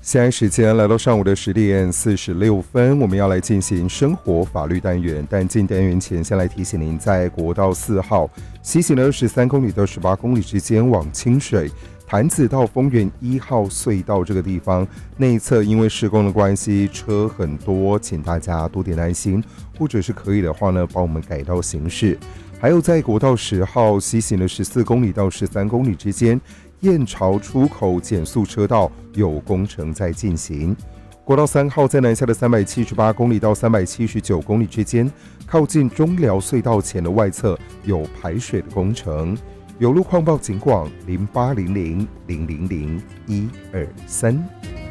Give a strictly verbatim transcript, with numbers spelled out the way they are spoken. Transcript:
现在时间来到上午的十点四十六分，我们要来进行生活法律单元。但进单元前，先来提醒您，在国道四号西行的二十三公里到十八公里之间往清水潭子到丰原一号隧道这个地方内侧，因为施工的关系，车很多，请大家多点耐心，或者是可以的话呢，帮我们改道行驶。还有在国道十号西行的十四公里到十三公里之间，燕巢出口减速车道有工程在进行。国道三号在南下的三百七十八公里到三百七十九公里之间，靠近中寮隧道前的外侧有排水的工程。有路况报警广零八零零零零零一二三。